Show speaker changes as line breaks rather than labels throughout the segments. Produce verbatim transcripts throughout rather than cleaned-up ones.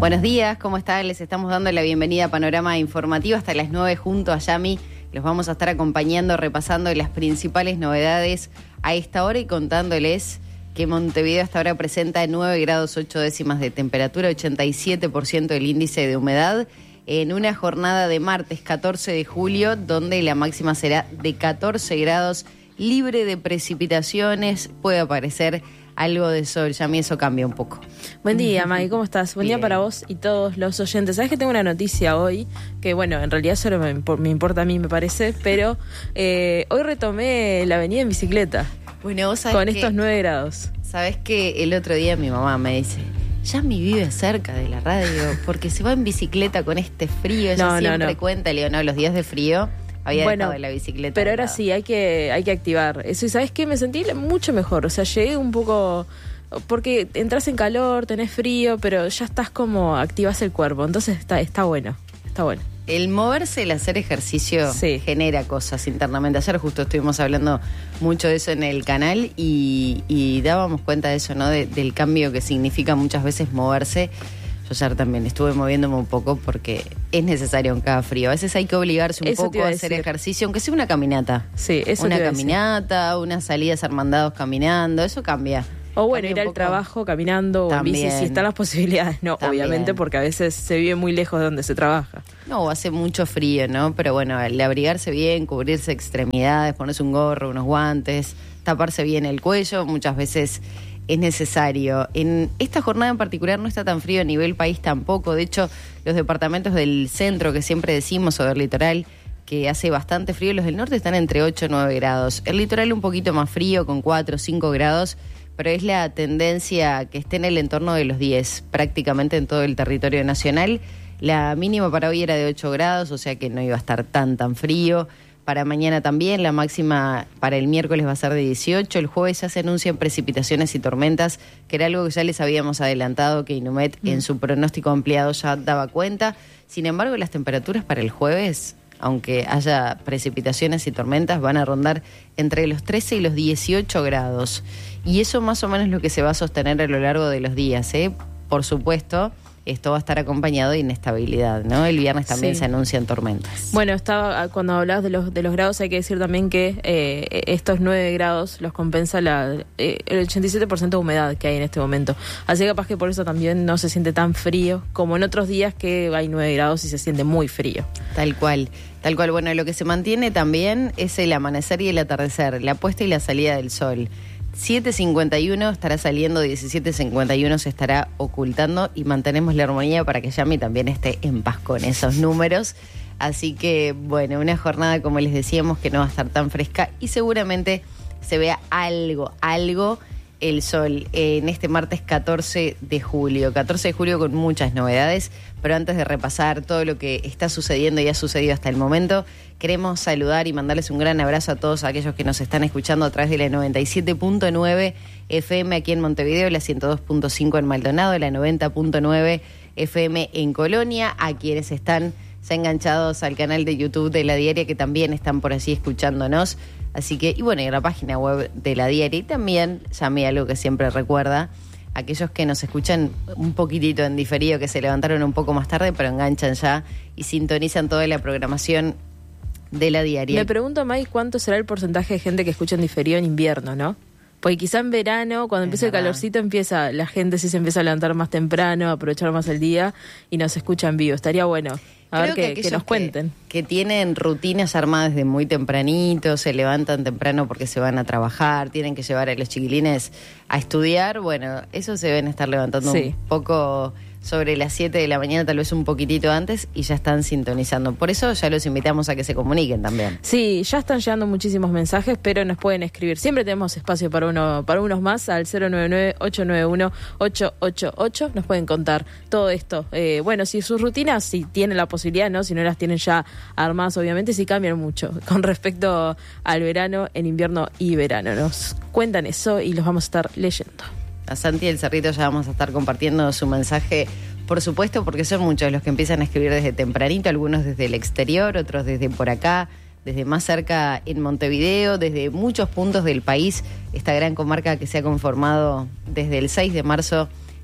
Buenos días, ¿cómo están? Les estamos dando la bienvenida a Panorama Informativo hasta las nueve junto a Yami. Los vamos a estar acompañando, repasando las principales novedades a esta hora y contándoles que Montevideo hasta ahora presenta nueve grados ocho décimas de temperatura, ochenta y siete por ciento del índice de humedad, en una jornada de martes catorce de julio, donde la máxima será de catorce grados, libre de precipitaciones, puede aparecer algo de sol, ya a mí eso cambia un poco.
Buen día, Maggie, ¿cómo estás? Buen
Bien.
día para vos y todos los oyentes. Sabés que tengo una noticia hoy, que bueno, en realidad solo me, me importa a mí, me parece, pero eh, hoy retomé la avenida en bicicleta.
Bueno, vos sabés
con
que,
estos nueve grados.
Sabés que el otro día mi mamá me dice, Yami vive cerca de la radio porque se va en bicicleta con este frío. Ella
No, no,
siempre
no.
cuenta, le digo, no, los días de frío había
Bueno,
dejado la bicicleta.
pero
al
ahora
lado.
sí, hay que, hay que activar eso. Y ¿sabés qué? Me sentí mucho mejor. O sea, llegué un poco... Porque entras en calor, tenés frío, pero ya estás como activás el cuerpo. Entonces está, está bueno, está bueno.
El moverse, el hacer ejercicio
Sí.
genera cosas internamente. Ayer justo estuvimos hablando mucho de eso en el canal y, y dábamos cuenta de eso, ¿no? De, del cambio que significa muchas veces moverse. Yo ayer también estuve moviéndome un poco porque es necesario en cada frío. A veces hay que obligarse un
Eso te
poco
iba
a
a
hacer
decir.
ejercicio, aunque sea una caminata.
Sí, eso
Una
te iba a decir.
caminata, unas salidas hermandados caminando, eso cambia.
O bueno,
Cambia
ir
un
al
poco.
trabajo caminando o en bici,
También.
si están las posibilidades. No,
También.
obviamente, porque a veces se vive muy lejos de donde se trabaja.
No, hace mucho frío, ¿no? Pero bueno, el abrigarse bien, cubrirse extremidades, ponerse un gorro, unos guantes, taparse bien el cuello, muchas veces es necesario. En esta jornada en particular no está tan frío a nivel país tampoco. De hecho, los departamentos del centro, que siempre decimos, o del litoral, que hace bastante frío, los del norte están entre ocho y nueve grados. El litoral un poquito más frío, con cuatro o cinco grados, pero es la tendencia que esté en el entorno de los diez, prácticamente en todo el territorio nacional. La mínima para hoy era de ocho grados, o sea que no iba a estar tan tan frío. Para mañana también, la máxima para el miércoles va a ser de dieciocho. El jueves ya se anuncian precipitaciones y tormentas, que era algo que ya les habíamos adelantado, que Inumet mm. en su pronóstico ampliado ya daba cuenta. Sin embargo, las temperaturas para el jueves, aunque haya precipitaciones y tormentas, van a rondar entre los trece y los dieciocho grados. Y eso más o menos es lo que se va a sostener a lo largo de los días, ¿eh? Por supuesto, esto va a estar acompañado de inestabilidad, ¿no? El viernes también
Sí.
se anuncian tormentas.
Bueno, estaba cuando hablabas de los de los grados, hay que decir también que eh, estos nueve grados los compensa la, eh, el ochenta y siete por ciento de humedad que hay en este momento. Así que capaz que por eso también no se siente tan frío como en otros días que hay nueve grados y se siente muy frío.
Tal cual, tal cual. Bueno, lo que se mantiene también es el amanecer y el atardecer, la puesta y la salida del sol. siete cincuenta y uno estará saliendo, diecisiete cincuenta y uno se estará ocultando y mantenemos la armonía para que Yami también esté en paz con esos números. Así que, bueno, una jornada, como les decíamos, que no va a estar tan fresca y seguramente se vea algo, algo el sol en este martes catorce de julio. catorce de julio con muchas novedades, pero antes de repasar todo lo que está sucediendo y ha sucedido hasta el momento, queremos saludar y mandarles un gran abrazo a todos aquellos que nos están escuchando a través de la noventa y siete punto nueve F M aquí en Montevideo, la ciento dos punto cinco en Maldonado, la noventa punto nueve F M en Colonia, a quienes están ya enganchados al canal de YouTube de La Diaria, que también están por allí escuchándonos. Así que, y bueno, y la página web de La Diaria. Y también, Yami, algo que siempre recuerda, aquellos que nos escuchan un poquitito en diferido, que se levantaron un poco más tarde, pero enganchan ya y sintonizan toda la programación de La Diaria.
Me pregunto, May, ¿cuánto será el porcentaje de gente que escucha en diferido en invierno, no? Porque quizá en verano, cuando
Es
empieza el
verdad.
calorcito, empieza la gente sí se empieza a levantar más temprano, a aprovechar más el día y nos escucha en vivo. Estaría bueno. A
Creo
ver que, que
aquellos
nos cuenten.
Que, que tienen rutinas armadas desde muy tempranito, se levantan temprano porque se van a trabajar, tienen que llevar a los chiquilines a estudiar, bueno, eso se deben estar levantando
Sí.
un poco sobre las siete de la mañana, tal vez un poquitito antes, y ya están sintonizando. Por eso ya los invitamos a que se comuniquen también.
Sí, ya están llegando muchísimos mensajes, pero nos pueden escribir. Siempre tenemos espacio para uno, para unos más al cero nueve nueve, ocho nueve uno, ocho ocho ocho. Nos pueden contar todo esto. Eh, bueno, si sus rutinas, si tienen la posibilidad, ¿no? Si no las tienen ya armadas, obviamente, sí cambian mucho con respecto al verano, en invierno y verano. Nos cuentan eso y los vamos a estar leyendo.
A Santi del Cerrito ya vamos a estar compartiendo su mensaje, por supuesto, porque son muchos los que empiezan a escribir desde tempranito, algunos desde el exterior, otros desde por acá, desde más cerca en Montevideo, desde muchos puntos del país, esta gran comarca que se ha conformado desde el seis de marzo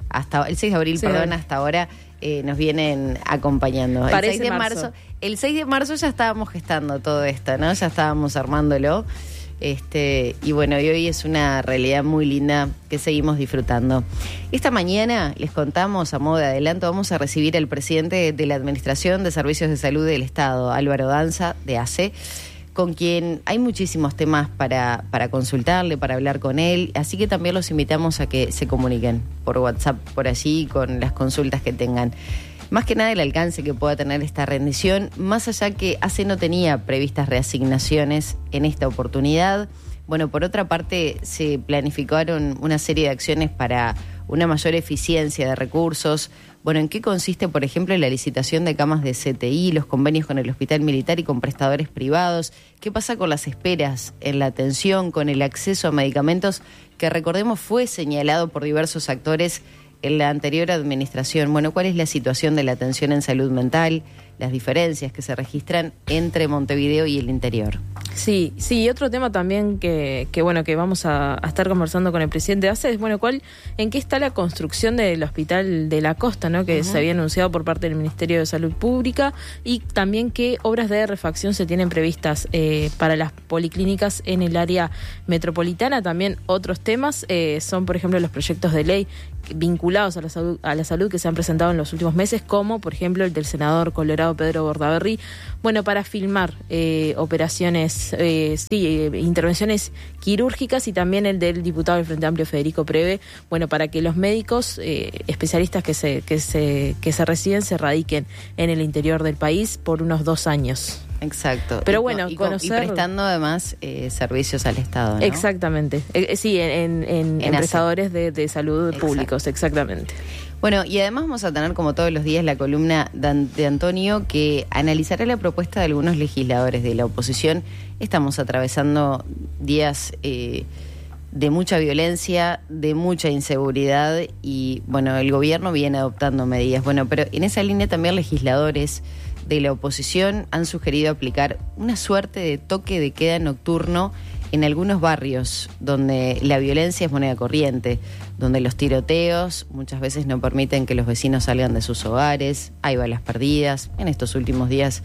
hasta el seis de abril,
Sí,
perdón,
de-
hasta ahora eh, nos vienen acompañando. El
Parece
seis de
marzo.
marzo, el seis de marzo ya estábamos gestando todo esto, ¿no? Ya estábamos armándolo. Este, y bueno, y hoy es una realidad muy linda que seguimos disfrutando. Esta mañana, les contamos, a modo de adelanto, vamos a recibir al presidente de la Administración de Servicios de Salud del Estado, Álvaro Danza, de A C E, con quien hay muchísimos temas para, para consultarle, para hablar con él, así que también los invitamos a que se comuniquen por WhatsApp, por allí, con las consultas que tengan. Más que nada el alcance que pueda tener esta rendición, más allá que A C E no tenía previstas reasignaciones en esta oportunidad. Bueno, por otra parte, se planificaron una serie de acciones para una mayor eficiencia de recursos. Bueno, ¿en qué consiste, por ejemplo, la licitación de camas de C T I, los convenios con el Hospital Militar y con prestadores privados? ¿Qué pasa con las esperas en la atención, con el acceso a medicamentos que, recordemos, fue señalado por diversos actores en la anterior administración? Bueno, ¿cuál es la situación de la atención en salud mental? Las diferencias que se registran entre Montevideo y el interior.
Sí, sí, y otro tema también que, que bueno, que vamos a, a estar conversando con el presidente de A C E es, bueno, ¿cuál, en qué está la construcción del Hospital de la Costa, ¿no? Que uh-huh. se había anunciado por parte del Ministerio de Salud Pública, y también qué obras de refacción se tienen previstas eh, para las policlínicas en el área metropolitana. También otros temas eh, son, por ejemplo, los proyectos de ley vinculados a la salud, a la salud que se han presentado en los últimos meses, como, por ejemplo, el del senador colorado Pedro Bordaberry, bueno, para filmar eh, operaciones, eh, sí, eh, intervenciones quirúrgicas, y también el del diputado del Frente Amplio Federico Preve, bueno, para que los médicos eh, especialistas que se, que se, que se reciben se radiquen en el interior del país por unos dos años.
Exacto.
Pero
y,
bueno,
y,
conocer...
y prestando además eh, servicios al Estado, ¿no?
Exactamente. Eh, sí, en, en, en, en prestadores de, de salud Exacto. públicos, exactamente.
Bueno, y además vamos a tener, como todos los días, la columna de Antonio, que analizará la propuesta de algunos legisladores de la oposición. Estamos atravesando días eh, de mucha violencia, de mucha inseguridad, y bueno, el gobierno viene adoptando medidas. Bueno, pero en esa línea también legisladores de la oposición han sugerido aplicar una suerte de toque de queda nocturno en algunos barrios donde la violencia es moneda corriente, donde los tiroteos muchas veces no permiten que los vecinos salgan de sus hogares, hay balas perdidas. En estos últimos días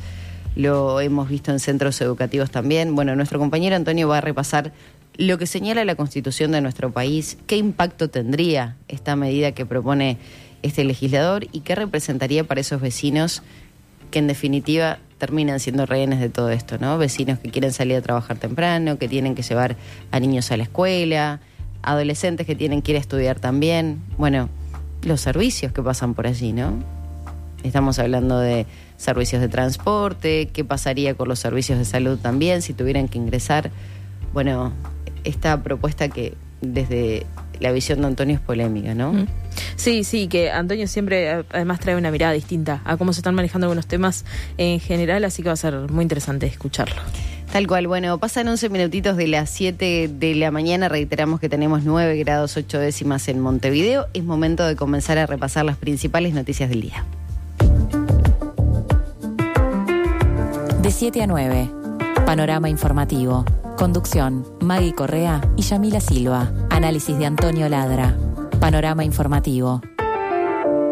lo hemos visto en centros educativos también. Bueno, nuestro compañero Antonio va a repasar lo que señala la Constitución de nuestro país, qué impacto tendría esta medida que propone este legislador y qué representaría para esos vecinos que en definitiva terminan siendo rehenes de todo esto, ¿no? Vecinos que quieren salir a trabajar temprano, que tienen que llevar a niños a la escuela, adolescentes que tienen que ir a estudiar también. Bueno, los servicios que pasan por allí, ¿no? Estamos hablando de servicios de transporte, qué pasaría con los servicios de salud también si tuvieran que ingresar. Bueno, esta propuesta que desde la visión de Antonio es polémica, ¿no? Mm.
Sí, sí, que Antonio siempre además trae una mirada distinta a cómo se están manejando algunos temas en general, así que va a ser muy interesante escucharlo.
Tal cual. Bueno, pasan once minutitos de las siete de la mañana, reiteramos que tenemos nueve grados ocho décimas en Montevideo. Es momento de comenzar a repasar las principales noticias del día.
De siete a nueve, Panorama Informativo. Conducción, Maggie Correa y Yamila Silva. Análisis de Antonio Ladra. Panorama Informativo.